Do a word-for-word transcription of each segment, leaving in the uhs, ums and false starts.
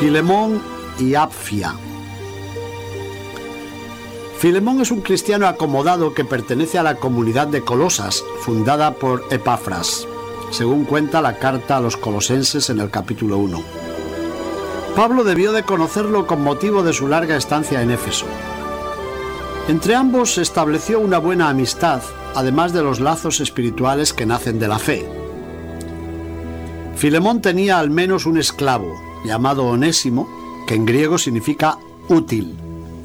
Filemón y Apfia. Filemón es un cristiano acomodado que pertenece a la comunidad de Colosas, fundada por Epafras, según cuenta la carta a los colosenses en el capítulo uno. Pablo debió de conocerlo con motivo de su larga estancia en Éfeso. Entre ambos se estableció una buena amistad, además de los lazos espirituales que nacen de la fe. Filemón tenía al menos un esclavo, llamado Onésimo, que en griego significa útil.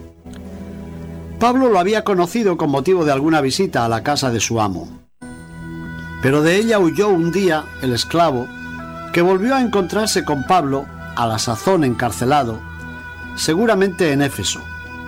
Pablo lo había conocido con motivo de alguna visita a la casa de su amo. Pero de ella huyó un día el esclavo, que volvió a encontrarse con Pablo, a la sazón encarcelado, seguramente en Éfeso.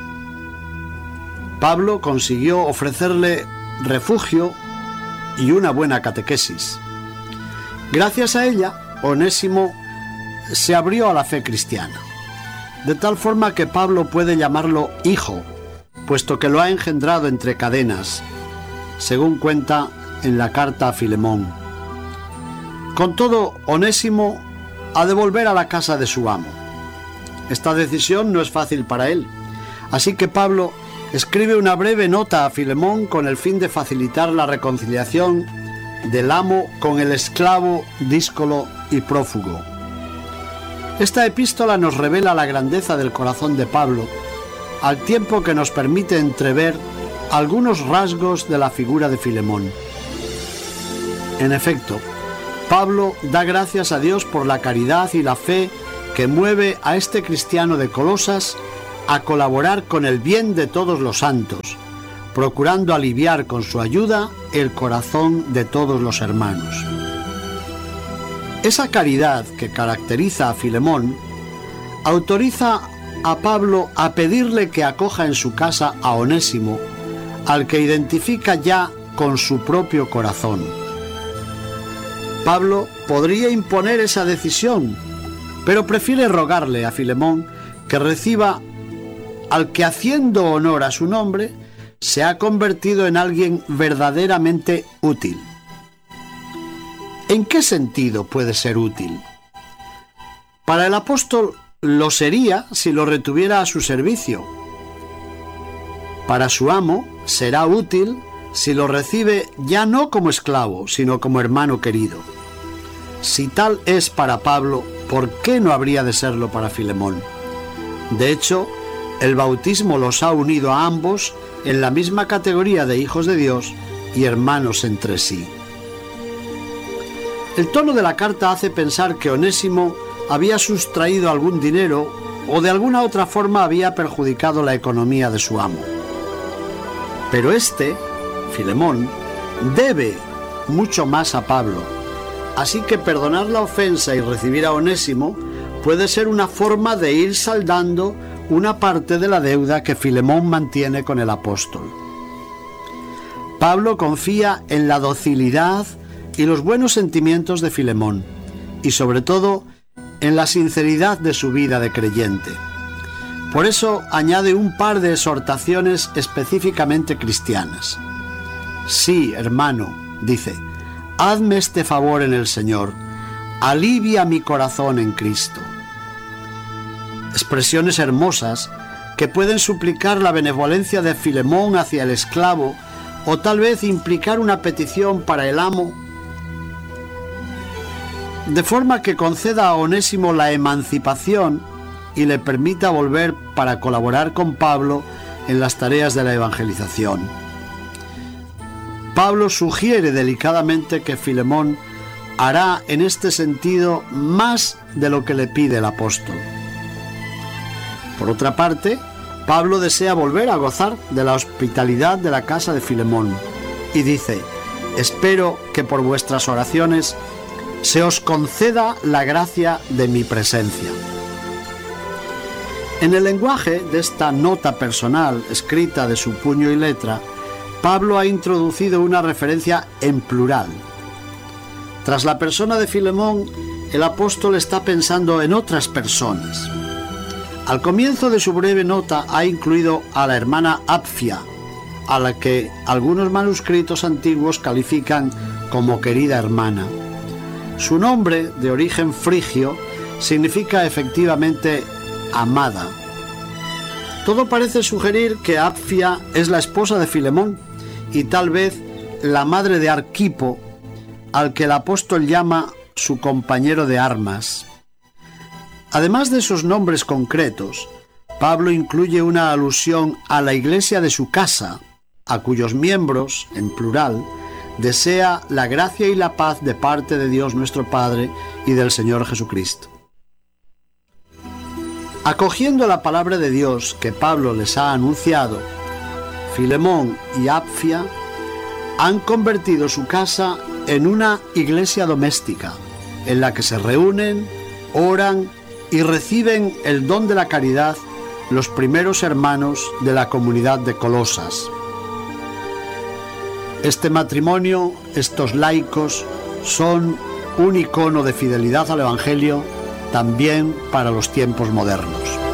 Pablo consiguió ofrecerle refugio y una buena catequesis. Gracias a ella, Onésimo se abrió a la fe cristiana, de tal forma que Pablo puede llamarlo hijo, puesto que lo ha engendrado entre cadenas, según cuenta en la carta a Filemón. Con todo, Onésimo ha de volver a la casa de su amo. Esta decisión no es fácil para él, así que Pablo escribe una breve nota a Filemón con el fin de facilitar la reconciliación del amo con el esclavo díscolo y prófugo. Esta epístola nos revela la grandeza del corazón de Pablo, al tiempo que nos permite entrever algunos rasgos de la figura de Filemón. En efecto, Pablo da gracias a Dios por la caridad y la fe que mueve a este cristiano de Colosas a colaborar con el bien de todos los santos, procurando aliviar con su ayuda el corazón de todos los hermanos. Esa caridad que caracteriza a Filemón autoriza a Pablo a pedirle que acoja en su casa a Onésimo, al que identifica ya con su propio corazón. Pablo podría imponer esa decisión, pero prefiere rogarle a Filemón que reciba al que, haciendo honor a su nombre, se ha convertido en alguien verdaderamente útil. ¿En qué sentido puede ser útil? Para el apóstol lo sería si lo retuviera a su servicio. Para su amo será útil si lo recibe ya no como esclavo, sino como hermano querido. Si tal es para Pablo, ¿por qué no habría de serlo para Filemón? De hecho, el bautismo los ha unido a ambos en la misma categoría de hijos de Dios y hermanos entre sí. El tono de la carta hace pensar que Onésimo había sustraído algún dinero o de alguna otra forma había perjudicado la economía de su amo. Pero este, Filemón, debe mucho más a Pablo, así que perdonar la ofensa y recibir a Onésimo puede ser una forma de ir saldando una parte de la deuda que Filemón mantiene con el apóstol. Pablo confía en la docilidad y los buenos sentimientos de Filemón, y sobre todo en la sinceridad de su vida de creyente. Por eso añade un par de exhortaciones específicamente cristianas. Sí, hermano, dice, hazme este favor en el Señor, alivia mi corazón en Cristo. Expresiones hermosas que pueden suplicar la benevolencia de Filemón hacia el esclavo o tal vez implicar una petición para el amo, de forma que conceda a Onésimo la emancipación y le permita volver para colaborar con Pablo en las tareas de la evangelización. Pablo sugiere delicadamente que Filemón hará en este sentido más de lo que le pide el apóstol. Por otra parte, Pablo desea volver a gozar de la hospitalidad de la casa de Filemón y dice: espero que por vuestras oraciones se os conceda la gracia de mi presencia. En el lenguaje de esta nota personal escrita de su puño y letra, Pablo ha introducido una referencia en plural. Tras la persona de Filemón, el apóstol está pensando en otras personas. Al comienzo de su breve nota ha incluido a la hermana Apfia, a la que algunos manuscritos antiguos califican como querida hermana. Su nombre, de origen frigio, significa efectivamente amada. Todo parece sugerir que Apfia es la esposa de Filemón y tal vez la madre de Arquipo, al que el apóstol llama su compañero de armas. Además de esos nombres concretos, Pablo incluye una alusión a la iglesia de su casa, a cuyos miembros, en plural, desea la gracia y la paz de parte de Dios nuestro Padre y del Señor Jesucristo. Acogiendo la palabra de Dios que Pablo les ha anunciado, Filemón y Apfia han convertido su casa en una iglesia doméstica, en la que se reúnen, oran y reciben el don de la caridad los primeros hermanos de la comunidad de Colosas. Este matrimonio, estos laicos, son un icono de fidelidad al Evangelio también para los tiempos modernos.